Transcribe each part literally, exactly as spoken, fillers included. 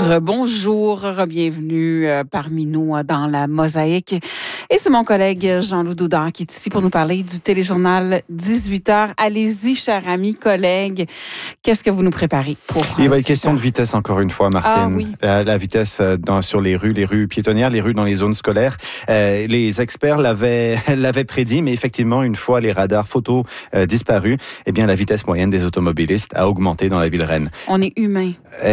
Rebonjour, bienvenue parmi nous dans la Mosaïque. Et c'est mon collègue Jean-Loup Doudard qui est ici pour nous parler du téléjournal dix-huit heures. Allez-y, chers amis, collègues. Qu'est-ce que vous nous préparez pour... Il va être question de vitesse encore une fois, Martine. Ah, oui. la, la vitesse dans, sur les rues, les rues piétonnières, les rues dans les zones scolaires. Euh, les experts l'avaient, l'avaient prédit, mais effectivement, une fois les radars photos euh, disparus, eh bien, la vitesse moyenne des automobilistes a augmenté dans la ville Rennes. On est humain.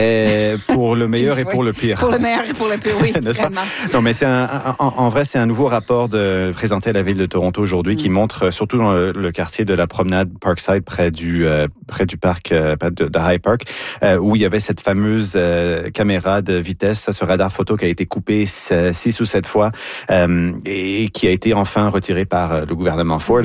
Et pour le meilleur et pour le pire. Pour le meilleur et pour le pire, oui, vraiment. Non, mais c'est un, un, en, en vrai, c'est un nouveau rapport de, présenté à la ville de Toronto aujourd'hui mmh. qui montre, surtout dans le, le quartier de la promenade Parkside, près du, euh, près du parc euh, de, de High Park, euh, où il y avait cette fameuse euh, caméra de vitesse, ce radar photo qui a été coupé six ou sept fois euh, et qui a été enfin retiré par le gouvernement Ford. Mmh.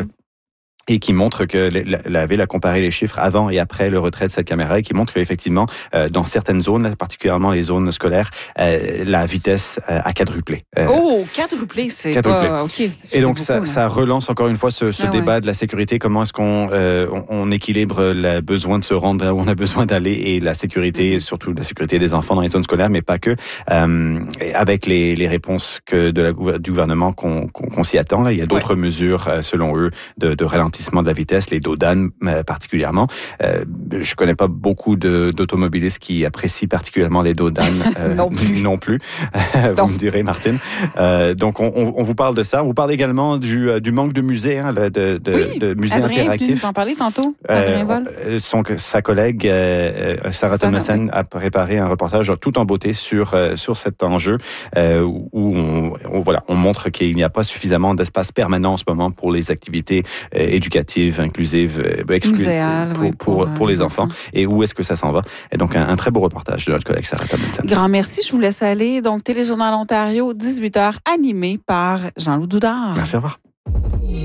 Et qui montre que la, la ville a comparé les chiffres avant et après le retrait de cette caméra et qui montre qu'effectivement, euh, dans certaines zones, particulièrement les zones scolaires, euh, la vitesse euh, a quadruplé. Euh, oh, quadruplé, c'est quadruplé. Pas... OK. Et donc, beaucoup, ça, ça relance encore une fois ce, ce ah, débat ouais. de la sécurité. Comment est-ce qu'on euh, on, on équilibre le besoin de se rendre là où on a besoin d'aller et la sécurité, mm-hmm. surtout la sécurité des enfants dans les zones scolaires, mais pas que, euh, avec les, les réponses que de la, du gouvernement qu'on, qu'on, qu'on s'y attend. Là. Il y a d'autres ouais. mesures, euh, selon eux, de, de ralentissement de la vitesse, les dos d'âne euh, particulièrement. Euh, je connais pas beaucoup de, d'automobilistes qui apprécient particulièrement les dos d'âne. Euh, non plus. Non plus. vous me direz, Martine. Euh, donc, on, on, on vous parle de ça. On vous parle également du, du manque de musées, hein, de, de, oui, de musées Adrien interactifs. Adrien, tu en parlais tantôt, Adrien Vol. Euh, son, sa collègue, euh, Sarah Thomassen, oui. a préparé un reportage tout en beauté sur, euh, sur cet enjeu euh, où on, on, voilà, on montre qu'il n'y a pas suffisamment d'espace permanent en ce moment pour les activités euh, éducatives inclusive, euh, exclusive Muséale, pour, oui, pour, pour, pour les enfants. enfants. Et où est-ce que ça s'en va? Et donc, un, un très beau reportage de notre collègue Sarah Thomassen. Grand merci. Je vous laisse aller. Donc, Téléjournal Ontario, dix-huit heures, animé par Jean-Loup Doudard. Merci, au revoir.